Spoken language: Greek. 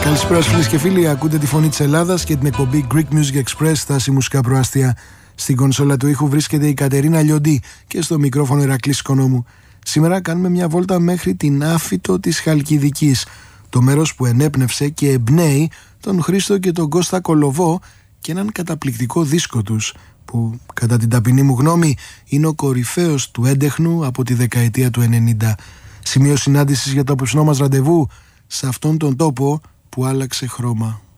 Καλησπέρα φίλες και φίλοι, ακούτε τη φωνή της Ελλάδας και την εκπομπή Greek Music Express, στάση μουσικά προάστια. Στην κονσόλα του ήχου βρίσκεται η Κατερίνα Λιοντή και στο μικρόφωνο Ηρακλής Οικονόμου. Σήμερα κάνουμε μια βόλτα μέχρι την Άφυτο της Χαλκιδικής, το μέρος που ενέπνευσε και εμπνέει τον Χρήστο και τον Κώστα Κολοβό και έναν καταπληκτικό δίσκο τους, που κατά την ταπεινή μου γνώμη είναι ο κορυφαίος του έντεχνου από τη δεκαετία του 90. Σημείο συνάντησης για το απόψινό μας ραντεβού σε αυτόν τον τόπο που άλλαξε χρώμα.